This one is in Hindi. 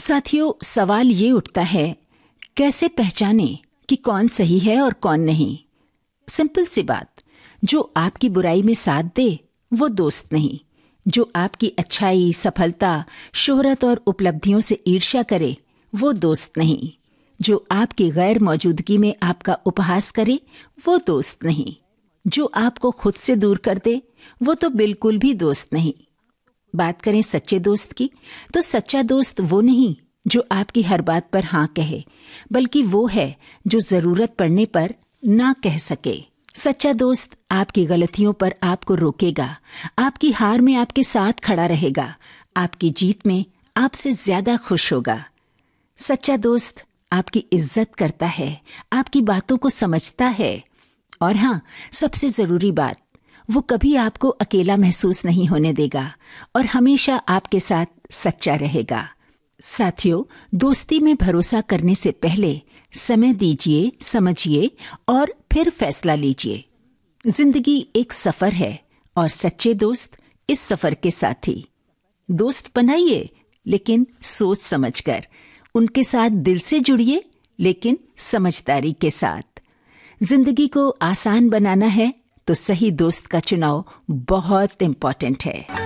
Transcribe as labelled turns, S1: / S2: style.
S1: साथियों, सवाल ये उठता है, कैसे पहचाने कि कौन सही है और कौन नहीं। सिंपल सी बात, जो आपकी बुराई में साथ दे वो दोस्त नहीं। जो आपकी अच्छाई, सफलता, शोहरत और उपलब्धियों से ईर्ष्या करे वो दोस्त नहीं। जो आपकी गैर मौजूदगी में आपका उपहास करे वो दोस्त नहीं। जो आपको खुद से दूर कर दे वो तो बिल्कुल भी दोस्त नहीं। बात करें सच्चे दोस्त की, तो सच्चा दोस्त वो नहीं जो आपकी हर बात पर हाँ कहे, बल्कि वो है जो जरूरत पड़ने पर ना कह सके। सच्चा दोस्त आपकी गलतियों पर आपको रोकेगा, आपकी हार में आपके साथ खड़ा रहेगा, आपकी जीत में आपसे ज्यादा खुश होगा। सच्चा दोस्त आपकी इज्जत करता है, आपकी बातों को समझता है और हाँ, सबसे जरूरी बात, वो कभी आपको अकेला महसूस नहीं होने देगा और हमेशा आपके साथ सच्चा रहेगा। साथियों, दोस्ती में भरोसा करने से पहले समय दीजिए, समझिए और फिर फैसला लीजिए। जिंदगी एक सफर है और सच्चे दोस्त इस सफर के साथी। दोस्त बनाइए लेकिन सोच समझकर, उनके साथ दिल से जुड़िए लेकिन समझदारी के साथ। जिंदगी को आसान बनाना है तो सही दोस्त का चुनाव बहुत इम्पोर्टेंट है।